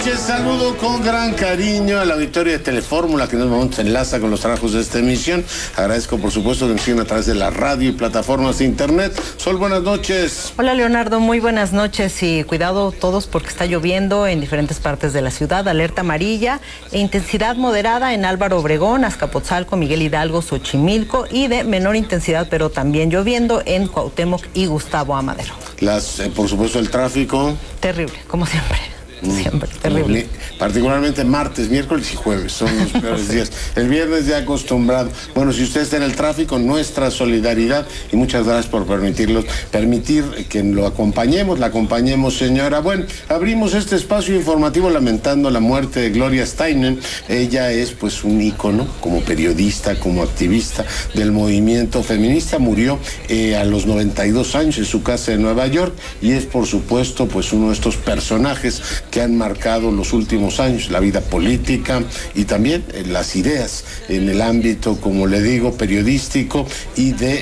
noches, saludo con gran cariño a la auditoría de Telefórmula, que en este momento se enlaza con los trabajos de esta emisión. Agradezco, por supuesto, que nos siguen a través de la radio y plataformas de internet. Sol, buenas noches. Hola, Leonardo, muy buenas noches y cuidado todos porque está lloviendo en diferentes partes de la ciudad. Alerta amarilla e intensidad moderada en Álvaro Obregón, Azcapotzalco, Miguel Hidalgo, Xochimilco y de menor intensidad, pero también lloviendo en Cuauhtémoc y Gustavo Amadero. Por supuesto, el tráfico. Terrible, como siempre. Siempre, terrible. Particularmente martes, miércoles y jueves son los peores días. El viernes ya acostumbrado. Bueno, si usted está en el tráfico, nuestra solidaridad y muchas gracias por permitir que lo acompañemos, la acompañemos, señora. Bueno, abrimos este espacio informativo lamentando la muerte de Gloria Steinem. Ella es pues un ícono como periodista, como activista del movimiento feminista. Murió a los 92 años en su casa de Nueva York y es por supuesto pues uno de estos personajes que han marcado los últimos años, la vida política y también las ideas en el ámbito, como le digo, periodístico y de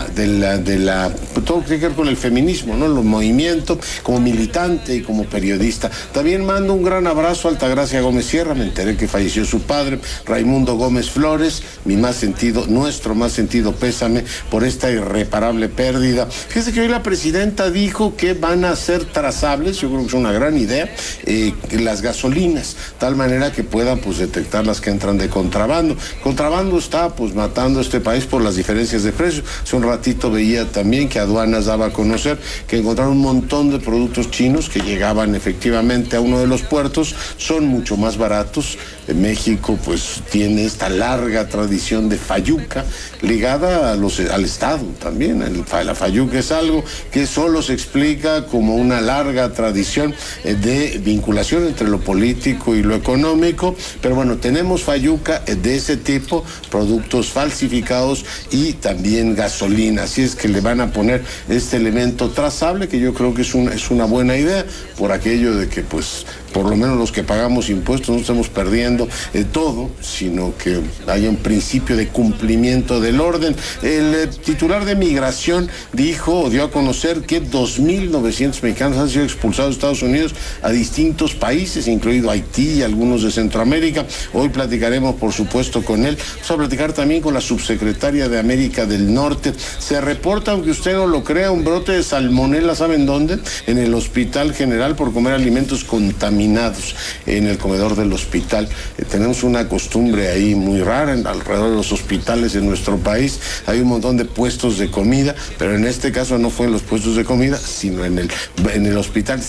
todo tiene que ver con el feminismo, ¿no? Los movimientos, como militante y como periodista. También mando un gran abrazo a Altagracia Gómez Sierra, me enteré que falleció su padre, Raimundo Gómez Flores, nuestro más sentido pésame por esta irreparable pérdida. Fíjese que hoy la presidenta dijo que van a ser trazables, yo creo que es una gran idea, las gasolinas, tal manera que puedan pues detectar las que entran de contrabando. Contrabando está pues matando a este país por las diferencias de precios. Hace un ratito veía también que aduanas daba a conocer que encontraron un montón de productos chinos que llegaban efectivamente a uno de los puertos, son mucho más baratos. México pues tiene esta larga tradición de fayuca ligada al Estado también. La fayuca es algo que solo se explica como una larga tradición de vinculación entre lo político y lo económico, pero bueno, tenemos fayuca de ese tipo, productos falsificados y también gasolina, así es que le van a poner este elemento trazable que yo creo que es una buena idea, por aquello de que pues por lo menos los que pagamos impuestos no estamos perdiendo todo, sino que haya un principio de cumplimiento del orden. El titular de Migración dio a conocer que 2.900 mexicanos han sido expulsados de Estados Unidos a distintos países, incluido Haití y algunos de Centroamérica. Hoy platicaremos, por supuesto, con él. Vamos a platicar también con la subsecretaria de América del Norte. Se reporta, aunque usted no lo crea, un brote de salmonela, ¿saben dónde? En el Hospital General por comer alimentos contaminados en el comedor del hospital. Tenemos una costumbre ahí muy rara alrededor de los hospitales en nuestro país. Hay un montón de puestos de comida, pero en este caso no fue en los puestos de comida, sino en el hospital.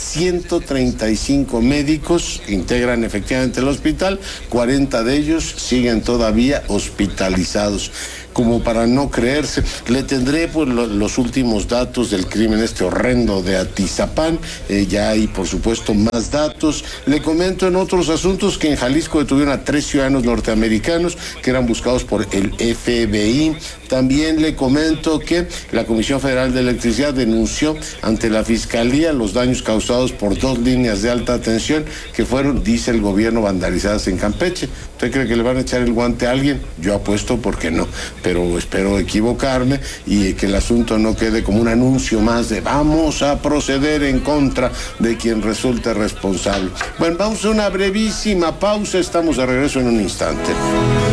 135 médicos integran efectivamente el hospital, 40 de ellos siguen todavía hospitalizados. Como para no creerse, le tendré pues los últimos datos del crimen horrendo de Atizapán, ya hay por supuesto más datos. Le comento en otros asuntos que en Jalisco detuvieron a 3 ciudadanos norteamericanos que eran buscados por el FBI. También le comento que la Comisión Federal de Electricidad denunció ante la Fiscalía los daños causados por 2 líneas de alta tensión que fueron, dice el gobierno, vandalizadas en Campeche. ¿Usted cree que le van a echar el guante a alguien? Yo apuesto porque no, pero espero equivocarme y que el asunto no quede como un anuncio más de vamos a proceder en contra de quien resulte responsable. Bueno, vamos a una brevísima pausa, estamos de regreso en un instante.